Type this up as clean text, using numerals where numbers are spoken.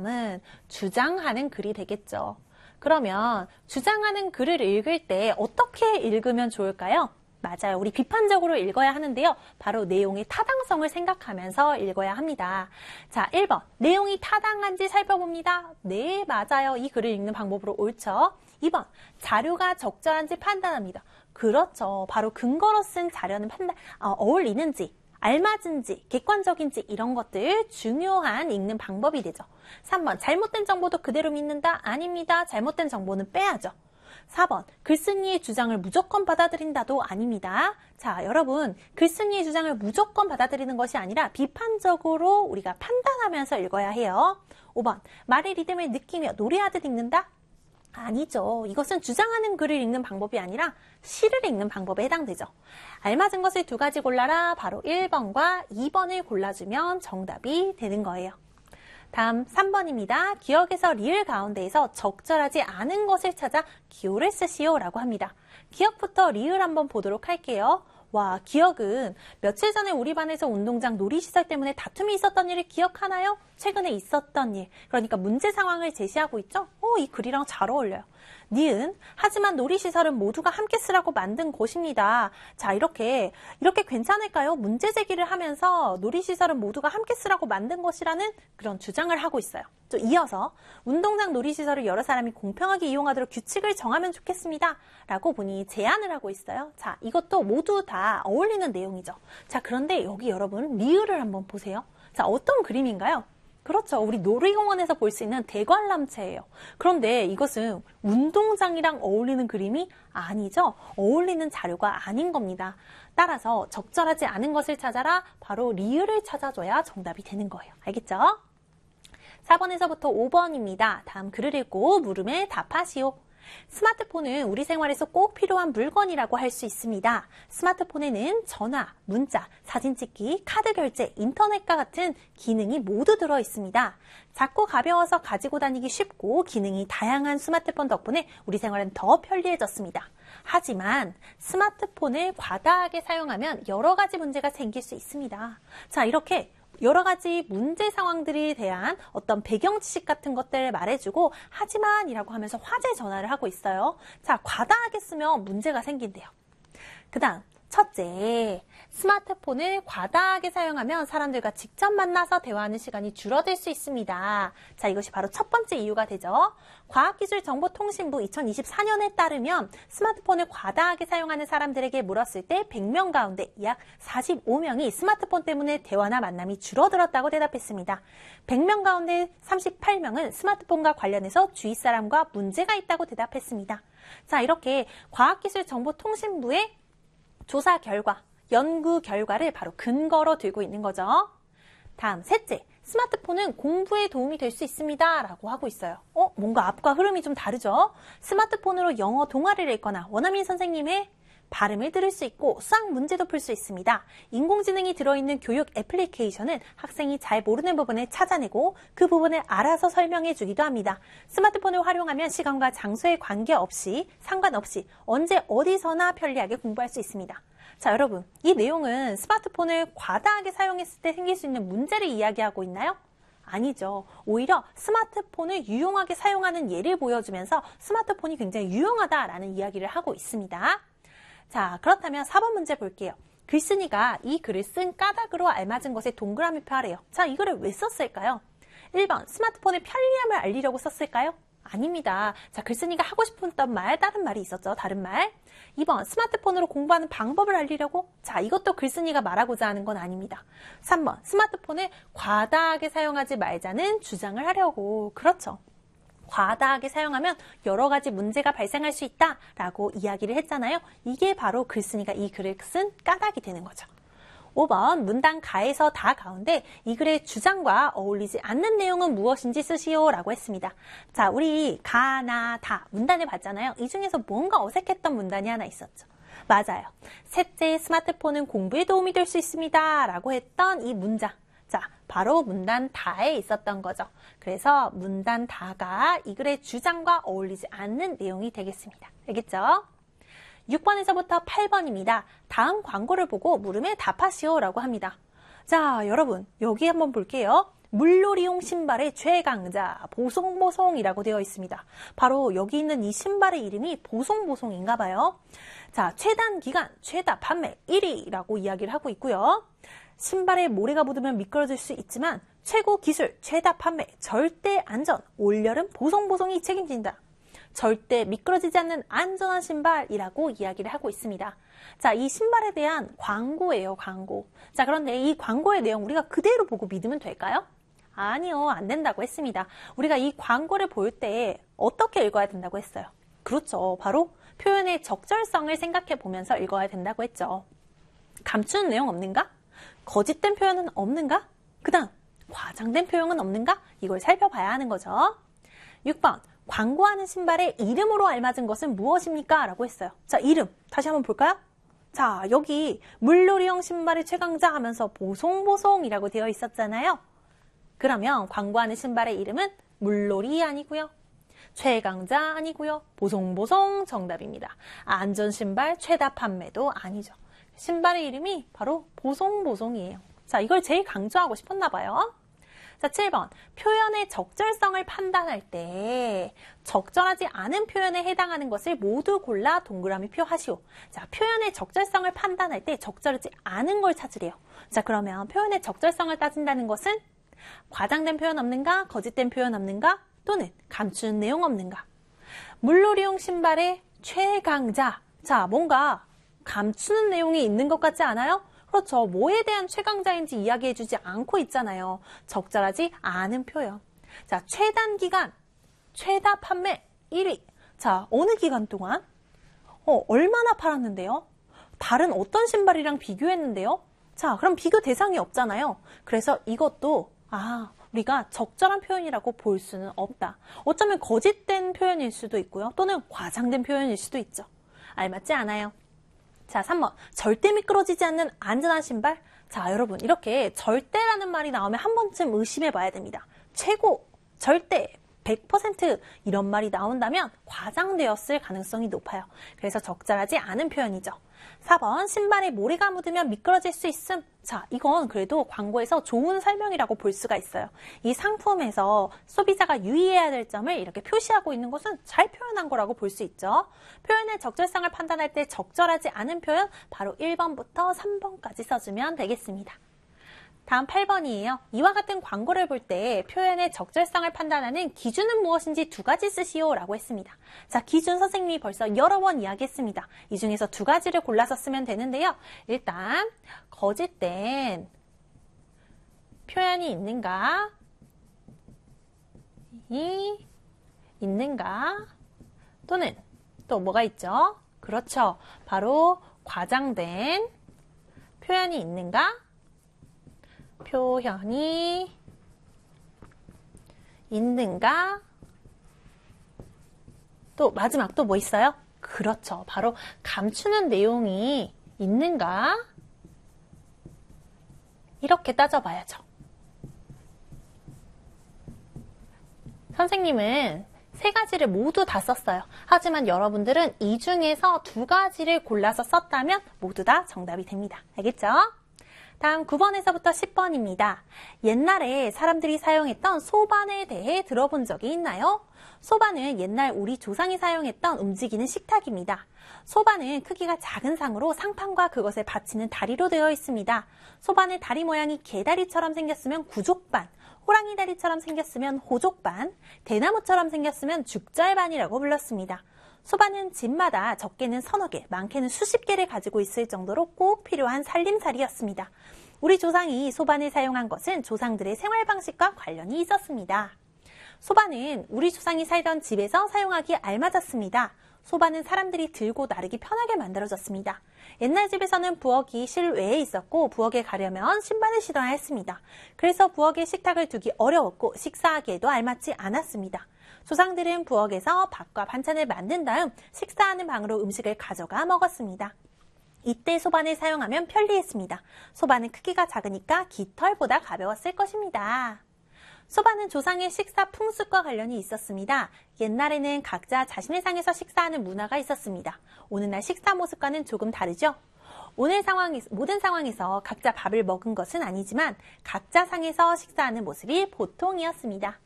다음은 주장하는 글이 되겠죠. 그러면 주장하는 글을 읽을 때 어떻게 읽으면 좋을까요? 맞아요. 우리 비판적으로 읽어야 하는데요. 바로 내용의 타당성을 생각하면서 읽어야 합니다. 자, 1번. 내용이 타당한지 살펴봅니다. 네, 맞아요. 이 글을 읽는 방법으로 옳죠. 2번. 자료가 적절한지 판단합니다. 그렇죠. 바로 근거로 쓴 자료는 어울리는지, 알맞은지, 객관적인지 이런 것들 중요한 읽는 방법이 되죠. 3번. 잘못된 정보도 그대로 믿는다? 아닙니다. 잘못된 정보는 빼야죠. 4번. 글쓴이의 주장을 무조건 받아들인다도 아닙니다. 자, 여러분, 글쓴이의 주장을 무조건 받아들이는 것이 아니라 비판적으로 우리가 판단하면서 읽어야 해요. 5번. 말의 리듬을 느끼며 노래하듯 읽는다? 아니죠. 이것은 주장하는 글을 읽는 방법이 아니라 시를 읽는 방법에 해당되죠. 알맞은 것을 두 가지 골라라. 바로 1번과 2번을 골라주면 정답이 되는 거예요. 다음 3번입니다. 기억에서 리을 가운데에서 적절하지 않은 것을 찾아 기호를 쓰시오 라고 합니다. 기억부터 리을 한번 보도록 할게요. 와, 기억은 며칠 전에 우리 반에서 운동장 놀이시설 때문에 다툼이 있었던 일을 기억하나요? 최근에 있었던 일, 그러니까 문제 상황을 제시하고 있죠? 이 글이랑 잘 어울려요. 니은, 하지만 놀이시설은 모두가 함께 쓰라고 만든 곳입니다. 자, 이렇게 괜찮을까요? 문제 제기를 하면서 놀이시설은 모두가 함께 쓰라고 만든 것이라는 그런 주장을 하고 있어요. 또 이어서 운동장 놀이시설을 여러 사람이 공평하게 이용하도록 규칙을 정하면 좋겠습니다. 라고 보니 제안을 하고 있어요. 자, 이것도 모두 다 어울리는 내용이죠. 자, 그런데 여기 여러분 리을을 한번 보세요. 자, 어떤 그림인가요? 그렇죠. 우리 놀이공원에서 볼 수 있는 대관람차예요. 그런데 이것은 운동장이랑 어울리는 그림이 아니죠. 어울리는 자료가 아닌 겁니다. 따라서 적절하지 않은 것을 찾아라. 바로 리을을 찾아줘야 정답이 되는 거예요. 알겠죠? 4번에서부터 5번입니다. 다음 글을 읽고 물음에 답하시오. 스마트폰은 우리 생활에서 꼭 필요한 물건이라고 할 수 있습니다. 스마트폰에는 전화, 문자, 사진 찍기, 카드 결제, 인터넷과 같은 기능이 모두 들어 있습니다. 작고 가벼워서 가지고 다니기 쉽고 기능이 다양한 스마트폰 덕분에 우리 생활은 더 편리해졌습니다. 하지만 스마트폰을 과다하게 사용하면 여러 가지 문제가 생길 수 있습니다. 자, 이렇게 여러 가지 문제 상황들에 대한 어떤 배경 지식 같은 것들을 말해주고 하지만이라고 하면서 화제 전화를 하고 있어요. 자, 과다하게 쓰면 문제가 생긴대요. 그 다음 첫째, 스마트폰을 과다하게 사용하면 사람들과 직접 만나서 대화하는 시간이 줄어들 수 있습니다. 자, 이것이 바로 첫 번째 이유가 되죠. 과학기술정보통신부 2024년에 따르면 스마트폰을 과다하게 사용하는 사람들에게 물었을 때 100명 가운데 약 45명이 스마트폰 때문에 대화나 만남이 줄어들었다고 대답했습니다. 100명 가운데 38명은 스마트폰과 관련해서 주위 사람과 문제가 있다고 대답했습니다. 자, 이렇게 과학기술정보통신부의 조사 결과, 연구 결과를 바로 근거로 들고 있는 거죠. 다음 셋째, 스마트폰은 공부에 도움이 될 수 있습니다. 라고 하고 있어요. 뭔가 앞과 흐름이 좀 다르죠? 스마트폰으로 영어 동화를 읽거나 원어민 선생님의 발음을 들을 수 있고 수학 문제도 풀 수 있습니다. 인공지능이 들어있는 교육 애플리케이션은 학생이 잘 모르는 부분을 찾아내고 그 부분을 알아서 설명해 주기도 합니다. 스마트폰을 활용하면 시간과 장소에 상관없이 언제 어디서나 편리하게 공부할 수 있습니다. 자, 여러분, 이 내용은 스마트폰을 과다하게 사용했을 때 생길 수 있는 문제를 이야기하고 있나요? 아니죠. 오히려 스마트폰을 유용하게 사용하는 예를 보여주면서 스마트폰이 굉장히 유용하다라는 이야기를 하고 있습니다. 자, 그렇다면 4번 문제 볼게요. 글쓴이가 이 글을 쓴 까닭으로 알맞은 것에 동그라미 표하래요. 자, 이 글을 왜 썼을까요? 1번, 스마트폰의 편리함을 알리려고 썼을까요? 아닙니다. 자, 글쓴이가 하고 싶었던 말, 다른 말이 있었죠. 다른 말. 2번, 스마트폰으로 공부하는 방법을 알리려고? 자, 이것도 글쓴이가 말하고자 하는 건 아닙니다. 3번, 스마트폰을 과다하게 사용하지 말자는 주장을 하려고. 그렇죠. 과다하게 사용하면 여러 가지 문제가 발생할 수 있다라고 이야기를 했잖아요. 이게 바로 글쓴이가 이 글을 쓴 까닭이 되는 거죠. 5번, 문단 가에서 다 가운데 이 글의 주장과 어울리지 않는 내용은 무엇인지 쓰시오 라고 했습니다. 자, 우리 가, 나, 다 문단을 봤잖아요. 이 중에서 뭔가 어색했던 문단이 하나 있었죠. 맞아요. 셋째, 스마트폰은 공부에 도움이 될 수 있습니다 라고 했던 이 문장. 자, 바로 문단 다에 있었던 거죠. 그래서 문단 다가 이 글의 주장과 어울리지 않는 내용이 되겠습니다. 알겠죠? 6번에서부터 8번입니다. 다음 광고를 보고 물음에 답하시오 라고 합니다. 자, 여러분, 여기 한번 볼게요. 물놀이용 신발의 최강자 보송보송이라고 되어 있습니다. 바로 여기 있는 이 신발의 이름이 보송보송인가 봐요. 자, 최단 기간, 최다 판매 1위라고 이야기를 하고 있고요. 신발에 모래가 묻으면 미끄러질 수 있지만 최고 기술, 최다 판매, 절대 안전, 올여름 보송보송이 책임진다. 절대 미끄러지지 않는 안전한 신발이라고 이야기를 하고 있습니다. 자, 이 신발에 대한 광고예요, 광고. 자, 그런데 이 광고의 내용 우리가 그대로 보고 믿으면 될까요? 아니요, 안 된다고 했습니다. 우리가 이 광고를 볼 때 어떻게 읽어야 된다고 했어요? 그렇죠. 바로 표현의 적절성을 생각해 보면서 읽어야 된다고 했죠. 감추는 내용 없는가? 거짓된 표현은 없는가? 그 다음, 과장된 표현은 없는가? 이걸 살펴봐야 하는 거죠. 6번, 광고하는 신발의 이름으로 알맞은 것은 무엇입니까? 라고 했어요. 자, 이름 다시 한번 볼까요? 자, 여기 물놀이용 신발의 최강자 하면서 보송보송이라고 되어 있었잖아요. 그러면 광고하는 신발의 이름은 물놀이 아니고요. 최강자 아니고요. 보송보송 정답입니다. 안전신발 최다 판매도 아니죠. 신발의 이름이 바로 보송보송이에요. 자, 이걸 제일 강조하고 싶었나 봐요. 자, 7번. 표현의 적절성을 판단할 때 적절하지 않은 표현에 해당하는 것을 모두 골라 동그라미 표하시오. 자, 표현의 적절성을 판단할 때 적절하지 않은 걸 찾으래요. 자, 그러면 표현의 적절성을 따진다는 것은 과장된 표현 없는가? 거짓된 표현 없는가? 또는 감추는 내용 없는가? 물놀이용 신발의 최강자. 자, 뭔가 감추는 내용이 있는 것 같지 않아요? 그렇죠. 뭐에 대한 최강자인지 이야기해주지 않고 있잖아요. 적절하지 않은 표현. 자, 최단 기간, 최다 판매 1위. 자, 어느 기간 동안? 얼마나 팔았는데요? 다른 어떤 신발이랑 비교했는데요? 자, 그럼 비교 대상이 없잖아요. 그래서 이것도 우리가 적절한 표현이라고 볼 수는 없다. 어쩌면 거짓된 표현일 수도 있고요. 또는 과장된 표현일 수도 있죠. 알맞지 않아요. 자, 3번. 절대 미끄러지지 않는 안전한 신발. 자, 여러분, 이렇게 절대라는 말이 나오면 한 번쯤 의심해 봐야 됩니다. 최고, 절대, 100% 이런 말이 나온다면 과장되었을 가능성이 높아요. 그래서 적절하지 않은 표현이죠. 4번. 신발에 모래가 묻으면 미끄러질 수 있음. 자, 이건 그래도 광고에서 좋은 설명이라고 볼 수가 있어요. 이 상품에서 소비자가 유의해야 될 점을 이렇게 표시하고 있는 것은 잘 표현한 거라고 볼 수 있죠. 표현의 적절성을 판단할 때 적절하지 않은 표현 바로 1번부터 3번까지 써주면 되겠습니다. 다음 8번이에요. 이와 같은 광고를 볼 때 표현의 적절성을 판단하는 기준은 무엇인지 두 가지 쓰시오 라고 했습니다. 자, 기준 선생님이 벌써 여러 번 이야기했습니다. 이 중에서 두 가지를 골라서 쓰면 되는데요. 일단 거짓된 표현이 있는가? 또는 또 뭐가 있죠? 그렇죠. 바로 과장된 표현이 있는가? 표현이 있는가? 또 마지막 또 뭐 있어요? 그렇죠. 바로 감추는 내용이 있는가? 이렇게 따져봐야죠. 선생님은 세 가지를 모두 다 썼어요. 하지만 여러분들은 이 중에서 두 가지를 골라서 썼다면 모두 다 정답이 됩니다. 알겠죠? 다음 9번에서부터 10번입니다. 옛날에 사람들이 사용했던 소반에 대해 들어본 적이 있나요? 소반은 옛날 우리 조상이 사용했던 움직이는 식탁입니다. 소반은 크기가 작은 상으로 상판과 그것을 받치는 다리로 되어 있습니다. 소반의 다리 모양이 개다리처럼 생겼으면 구족반, 호랑이 다리처럼 생겼으면 호족반, 대나무처럼 생겼으면 죽절반이라고 불렀습니다. 소반은 집마다 적게는 서너 개, 많게는 수십 개를 가지고 있을 정도로 꼭 필요한 살림살이였습니다. 우리 조상이 소반을 사용한 것은 조상들의 생활 방식과 관련이 있었습니다. 소반은 우리 조상이 살던 집에서 사용하기 알맞았습니다. 소반은 사람들이 들고 나르기 편하게 만들어졌습니다. 옛날 집에서는 부엌이 실외에 있었고 부엌에 가려면 신발을 신어야 했습니다. 그래서 부엌에 식탁을 두기 어려웠고 식사하기에도 알맞지 않았습니다. 조상들은 부엌에서 밥과 반찬을 만든 다음 식사하는 방으로 음식을 가져가 먹었습니다. 이때 소반을 사용하면 편리했습니다. 소반은 크기가 작으니까 깃털보다 가벼웠을 것입니다. 소반은 조상의 식사 풍습과 관련이 있었습니다. 옛날에는 각자 자신의 상에서 식사하는 문화가 있었습니다. 오늘날 식사 모습과는 조금 다르죠? 모든 상황에서 각자 밥을 먹은 것은 아니지만 각자 상에서 식사하는 모습이 보통이었습니다.